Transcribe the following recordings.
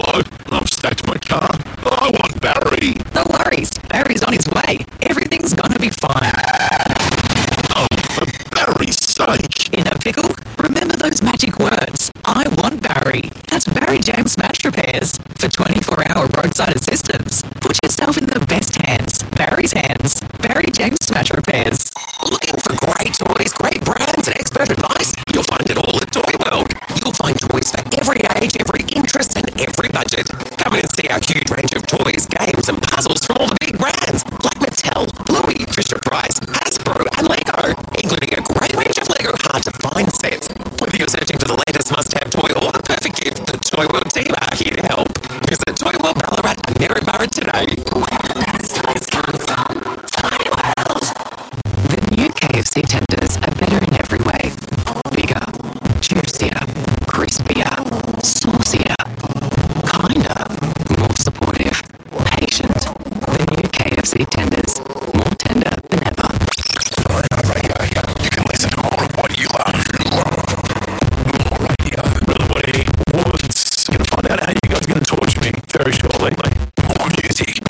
Hello, I've stacked my car. I want Barry. No worries, Barry's on his way. Everything's gonna be fine. Oh, for Barry's sake. In a pickle? Remember those magic words. I want Barry. That's Barry James Smash Repairs. For 24-hour roadside assistance. Put yourself in the best hands. Barry's hands. Barry James Smash Repairs. Looking for great toys, great brands and expert advice? You'll find it all at Toy World. You'll find toys for every age, every interest and every budget. Come in and see our huge range of toys, games and puzzles from all the big brands like Mattel, Bluey, Fisher-Price, Hasbro and Lego, including a great range of Lego hard-to-find sets. Whether you're searching for the latest must-have toy or the perfect gift, the Toy World team are here to help. Visit Toy World Ballarat and Maryborough today. Where the best toys come from. Toy World. The new KFC tenders are better in every way. Bigger, juicier, crispier, saucier, kinder, more supportive, patient. The new KFC tenders, more tender than ever. You can listen to more of what you love. More radio. Really, Woods. Gonna find out how you guys are gonna torture me very shortly. More music.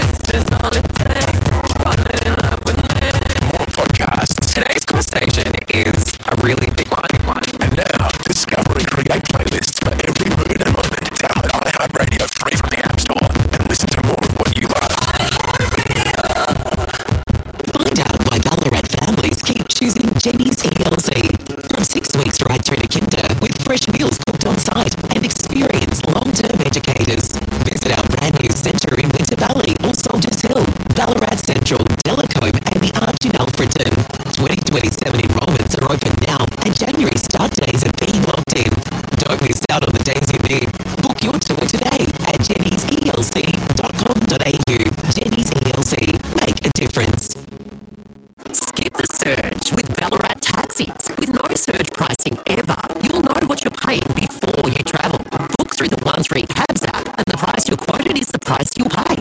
More podcasts. Today's conversation is a really big one. And now, discover and create playlists for every mood and moment. Download iHeartRadio free from the App Store and listen to more of what you love. Find out why Ballarat families keep choosing Jenny's ELC. From 6 weeks right through to kinder, with fresh meals cooked on site and experienced long-term educators. Visit our brand new centre in Winter Valley or Soldiers Hill, Ballarat Central, Delacombe and the Arch in Alfreton. 2027 enrolments are open now and January start days are being locked in. Don't miss out on the days you need. Book your tour today at jennyselc.com.au. Jenny's ELC. Make a difference. Skip the surge with Ballarat taxis. With no surge pricing ever, you'll know what you're paying before you travel. Book through the 13 Cabs app and the price you're quoted is the price you'll pay.